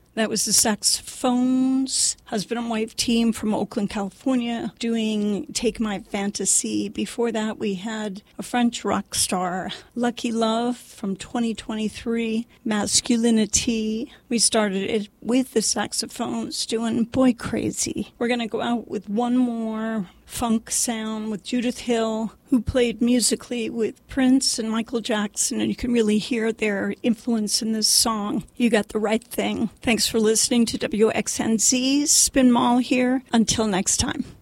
That was the Saxophones, husband and wife team from Oakland, California, doing Take My Fantasy. Before that, we had a French rock star, Lucky Love from 2023, Masculinity. We started it with the Saxophones doing Boy Crazy. We're going to go out with one more funk sound with Judith Hill, who played musically with Prince and Michael Jackson, and you can really hear their influence in this song. You got the right thing. Thanks for listening to WXNZ's Spin Mall here. Until next time.